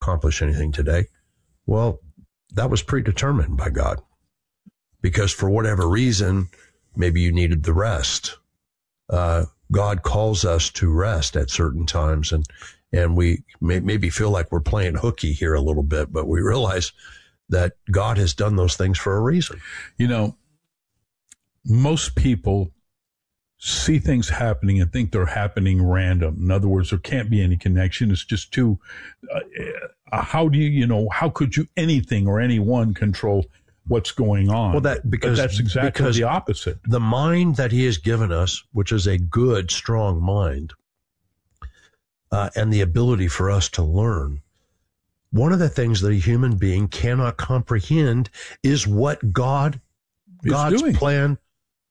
accomplish anything today. Well, that was predetermined by God, because for whatever reason, maybe you needed the rest. God calls us to rest at certain times, and we maybe feel like we're playing hooky here a little bit, but we realize that God has done those things for a reason. You know, most people see things happening and think they're happening random. In other words, there can't be any connection. It's just too, how could you anything or anyone control what's going on? Well, but that's exactly the opposite. The mind that he has given us, which is a good, strong mind, and the ability for us to learn. One of the things that a human being cannot comprehend is what God's doing. Plan,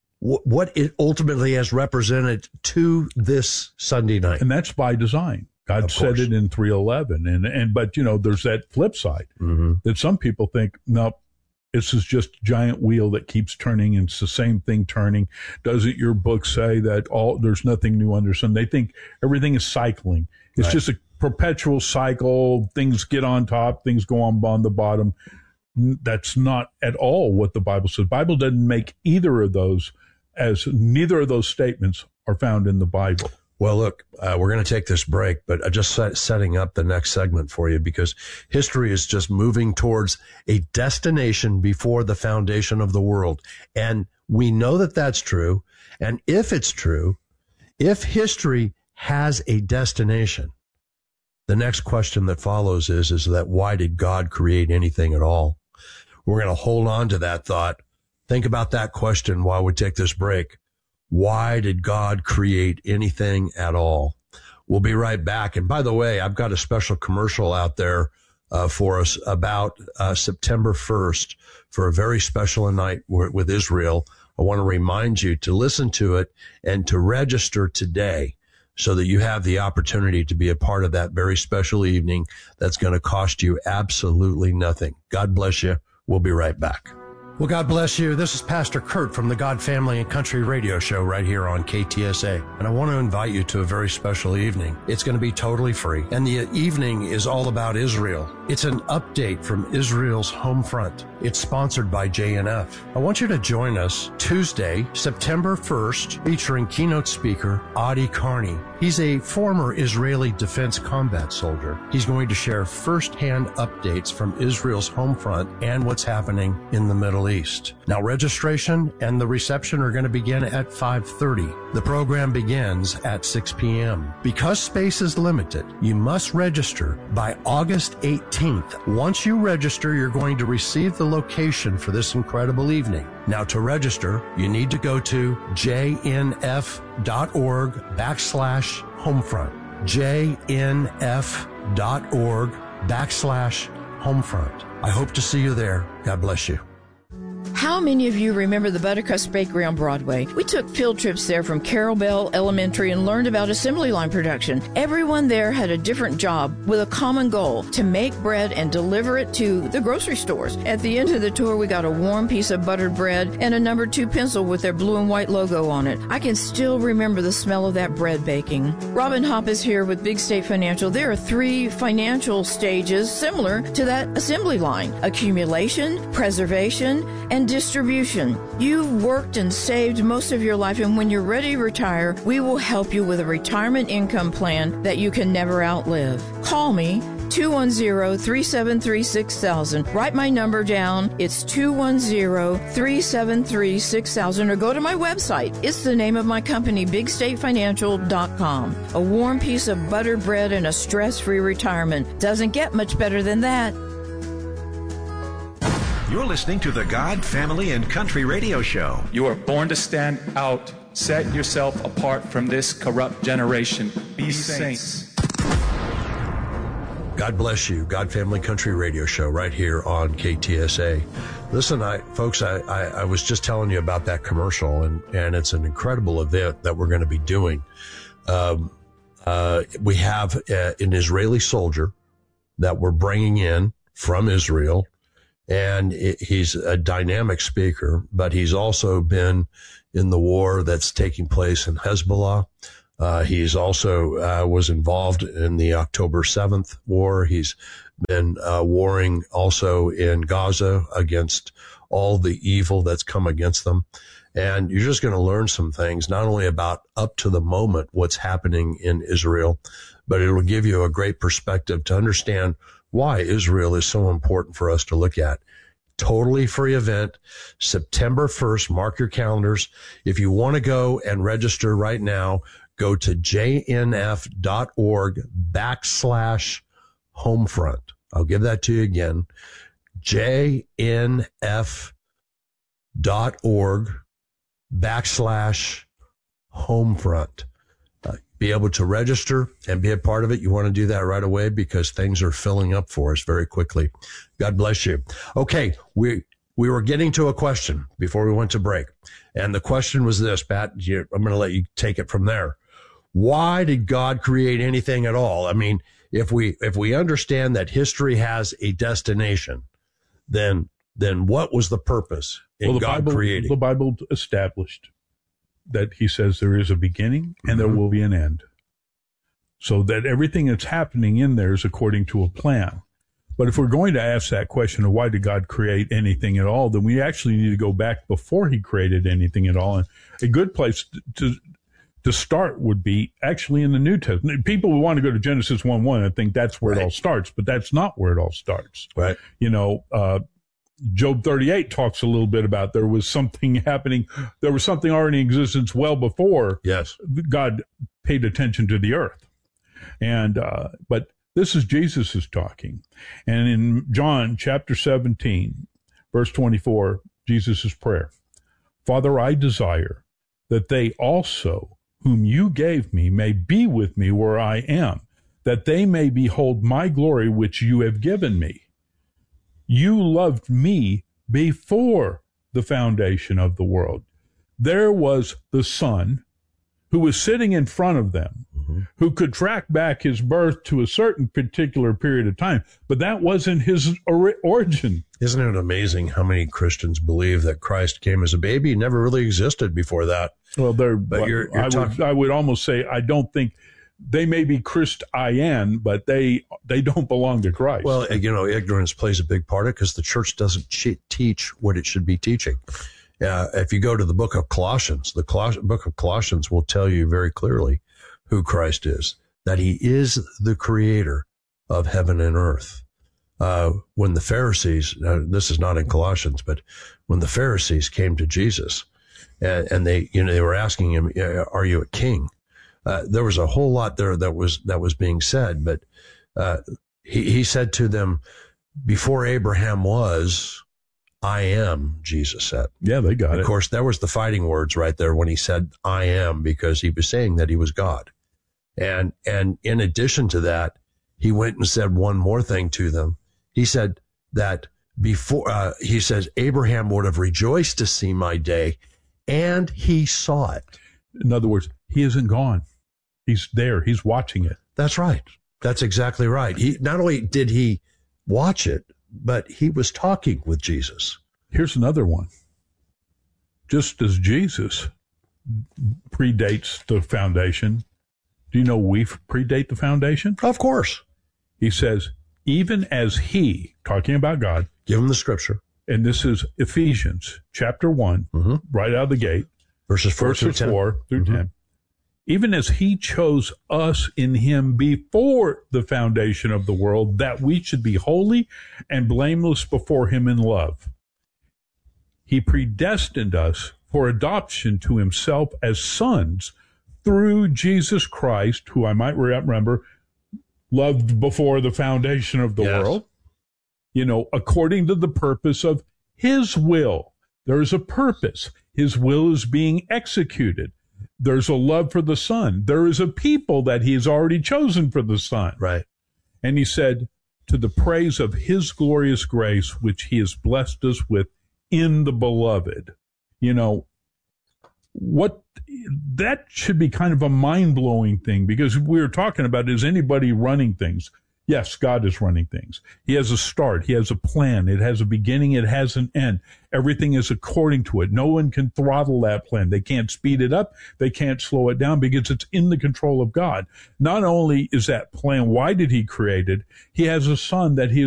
what it ultimately has represented to this Sunday night. And that's by design. God said it in 3:11. But there's that flip side that some people think, no, this is just a giant wheel that keeps turning, and it's the same thing turning. Doesn't your book say that there's nothing new under the sun? They think everything is cycling. It's just a perpetual cycle. Things get on top, things go on the bottom. That's not at all what the Bible says. The Bible doesn't make either of those, as neither of those statements are found in the Bible. Well, look, we're going to take this break, but just setting up the next segment for you, because history is just moving towards a destination before the foundation of the world. And we know that that's true. And if it's true, if history has a destination, the next question that follows is that why did God create anything at all? We're going to hold on to that thought. Think about that question while we take this break. Why did God create anything at all? We'll be right back. And by the way, I've got a special commercial out there for us about September 1st for a very special night with Israel. I want to remind you to listen to it and to register today so that you have the opportunity to be a part of that very special evening that's going to cost you absolutely nothing. God bless you. We'll be right back. Well, God bless you. This is Pastor Kurt from the God Family and Country Radio Show right here on KTSA. And I want to invite you to a very special evening. It's going to be totally free. And the evening is all about Israel. It's an update from Israel's home front. It's sponsored by JNF. I want you to join us Tuesday, September 1st, featuring keynote speaker Adi Carney. He's a former Israeli defense combat soldier. He's going to share firsthand updates from Israel's home front and what's happening in the Middle East. Now, registration and the reception are going to begin at 5:30. The program begins at 6 p.m. Because space is limited, you must register by August 18th. Once you register, you're going to receive the location for this incredible evening. Now, to register, you need to go to jnf.org/homefront. jnf.org/homefront. I hope to see you there. God bless you. How many of you remember the Buttercrust Bakery on Broadway? We took field trips there from Carroll Bell Elementary and learned about assembly line production. Everyone there had a different job with a common goal, to make bread and deliver it to the grocery stores. At the end of the tour, we got a warm piece of buttered bread and a number 2 pencil with their blue and white logo on it. I can still remember the smell of that bread baking. Robin Hopp is here with Big State Financial. There are 3 financial stages similar to that assembly line: accumulation, preservation, and distribution. You've worked and saved most of your life, and when you're ready to retire, we will help you with a retirement income plan that you can never outlive. Call me, 210-373-6000. Write my number down. It's 210-373-6000, or go to my website. It's the name of my company, BigStateFinancial.com. A warm piece of buttered bread and a stress-free retirement. Doesn't get much better than that. You're listening to the God, Family, and Country Radio Show. You are born to stand out. Set yourself apart from this corrupt generation. Be saints. God bless you. God, Family, Country Radio Show right here on KTSA. Listen, folks, I was just telling you about that commercial, and it's an incredible event that we're going to be doing. We have an Israeli soldier that we're bringing in from Israel. And he's a dynamic speaker, but he's also been in the war that's taking place in Hezbollah. He's also was involved in the October 7th war. He's been warring also in Gaza against all the evil that's come against them. And you're just going to learn some things, not only about up to the moment what's happening in Israel, but it will give you a great perspective to understand why Israel is so important for us to look at. Totally free event, September 1st. Mark your calendars. If you want to go and register right now, go to jnf.org/Homefront. I'll give that to you again. jnf.org/Homefront. Be able to register and be a part of it. You want to do that right away because things are filling up for us very quickly. God bless you. Okay, we were getting to a question before we went to break. And the question was this, Pat, I'm going to let you take it from there. Why did God create anything at all? I mean, if we understand that history has a destination, then what was the purpose in God creating? The Bible established that he says there is a beginning and there will be an end. So that everything that's happening in there is according to a plan. But if we're going to ask that question of why did God create anything at all, then we actually need to go back before he created anything at all. And a good place to start would be actually in the New Testament. People who want to go to Genesis 1:1, I think that's where it all starts, but that's not where it all starts. Right. Job 38 talks a little bit about there was something happening. There was something already in existence well before God paid attention to the earth. And, but this is Jesus is talking. And in John chapter 17, verse 24, Jesus' prayer, Father, I desire that they also whom you gave me may be with me where I am, that they may behold my glory which you have given me. You loved me before the foundation of the world. There was the Son who was sitting in front of them, who could track back his birth to a certain particular period of time, but that wasn't his origin. Isn't it amazing how many Christians believe that Christ came as a baby? He never really existed before that. Well, I would almost say I don't think they may be Christian, but they don't belong to Christ. Well, ignorance plays a big part of it because the church doesn't teach what it should be teaching. If you go to the book of Colossians, book of Colossians will tell you very clearly who Christ is, that he is the creator of heaven and earth. When the Pharisees, this is not in Colossians, but when the Pharisees came to Jesus and they were asking him, are you a king? There was a whole lot there that was being said, but he said to them, before Abraham was, I am, Jesus said. Yeah, they got it. Of course, that was the fighting words right there when he said, I am, because he was saying that he was God. And in addition to that, he went and said one more thing to them. He said that he says, Abraham would have rejoiced to see my day, and he saw it. In other words, he isn't gone. He's there. He's watching it. That's right. That's exactly right. He not only did he watch it, but he was talking with Jesus. Here's another one. Just as Jesus predates the foundation, do you know we predate the foundation? Of course. He says, even as he, talking about God. Give him the scripture. And this is Ephesians chapter 1, right out of the gate. Verses 4 through 10. Even as he chose us in him before the foundation of the world, that we should be holy and blameless before him in love. He predestined us for adoption to himself as sons through Jesus Christ, who I might remember, loved before the foundation of the world, according to the purpose of his will. There is a purpose. His will is being executed. There's a love for the Son. There is a people that he has already chosen for the Son. Right. And he said, to the praise of his glorious grace, which he has blessed us with in the beloved. That should be kind of a mind-blowing thing, because we were talking about, is anybody running things? Yes, God is running things. He has a start. He has a plan. It has a beginning. It has an end. Everything is according to it. No one can throttle that plan. They can't speed it up. They can't slow it down because it's in the control of God. Not only is that plan, why did he create it? He has a son that he